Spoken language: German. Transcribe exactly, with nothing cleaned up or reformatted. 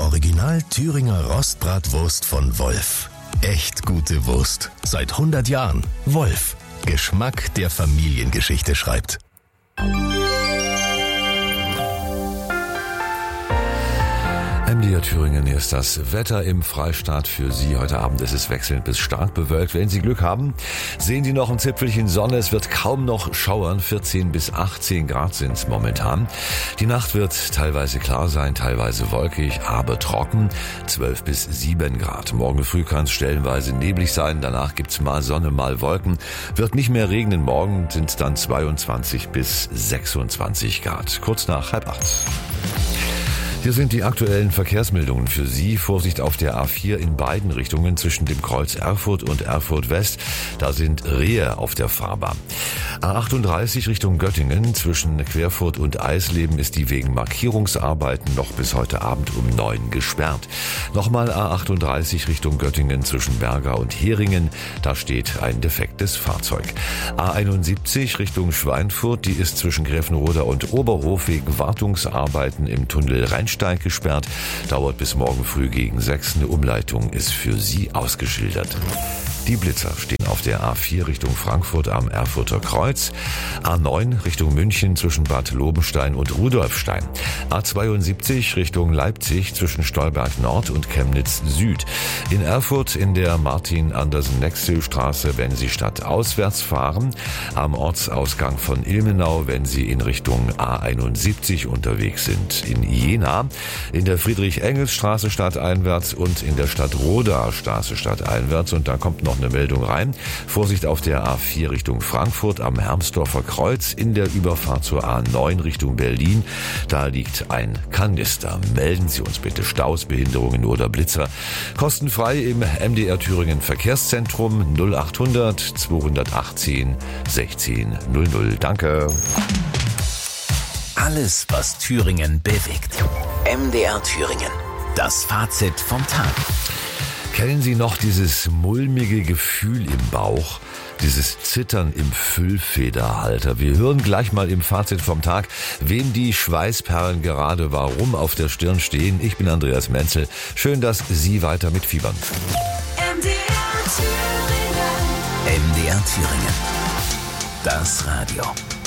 Original Thüringer Rostbratwurst von Wolf. Echt gute Wurst. Seit hundert Jahren. Wolf. Geschmack, der Familiengeschichte schreibt. M D R Thüringen ist das Wetter im Freistaat für Sie. Heute Abend ist es wechselnd bis stark bewölkt. Wenn Sie Glück haben, sehen Sie noch ein Zipfelchen Sonne. Es wird kaum noch schauern. vierzehn bis achtzehn Grad sind es momentan. Die Nacht wird teilweise klar sein, teilweise wolkig, aber trocken. zwölf bis sieben Grad. Morgen früh kann es stellenweise neblig sein. Danach gibt's mal Sonne, mal Wolken. Wird nicht mehr regnen. Morgen sind es dann zweiundzwanzig bis sechsundzwanzig Grad. Kurz nach halb acht. Hier sind die aktuellen Verkehrsmeldungen für Sie. Vorsicht auf der A vier in beiden Richtungen zwischen dem Kreuz Erfurt und Erfurt West. Da sind Rehe auf der Fahrbahn. A achtunddreißig Richtung Göttingen zwischen Querfurt und Eisleben ist die wegen Markierungsarbeiten noch bis heute Abend um neun gesperrt. Nochmal A achtunddreißig Richtung Göttingen zwischen Berga und Heringen. Da steht ein defektes Fahrzeug. A einundsiebzig Richtung Schweinfurt, die ist zwischen Gräfenroda und Oberhof wegen Wartungsarbeiten im Tunnel Rheinsteig gesperrt. Dauert bis morgen früh gegen sechs. Eine Umleitung ist für Sie ausgeschildert. Die Blitzer stehen auf der A vier Richtung Frankfurt am Erfurter Kreuz, A neun Richtung München zwischen Bad Lobenstein und Rudolfstein, A zweiundsiebzig Richtung Leipzig zwischen Stolberg Nord und Chemnitz Süd. In Erfurt in der Martin-Andersen-Nexel-Straße, wenn Sie stadtauswärts fahren, am Ortsausgang von Ilmenau, wenn Sie in Richtung A einundsiebzig unterwegs sind. In Jena, in der Friedrich-Engels-Straße stadteinwärts und in der Stadt-Roda-Straße stadteinwärts. Und da kommt noch eine Meldung rein. Vorsicht auf der A vier Richtung Frankfurt am Hermsdorfer Kreuz in der Überfahrt zur A neun Richtung Berlin. Da liegt ein Kanister. Melden Sie uns bitte Staus, Behinderungen oder Blitzer. Kostenfrei im M D R Thüringen Verkehrszentrum null achthundert zweihundertachtzehn sechzehn null null. Danke. Alles, was Thüringen bewegt. M D R Thüringen. Das Fazit vom Tag. Kennen Sie noch dieses mulmige Gefühl im Bauch? Dieses Zittern im Füllfederhalter. Wir hören gleich mal im Fazit vom Tag, wem die Schweißperlen gerade warum auf der Stirn stehen. Ich bin Andreas Menzel. Schön, dass Sie weiter mitfiebern. M D R Thüringen. M D R Thüringen. Das Radio.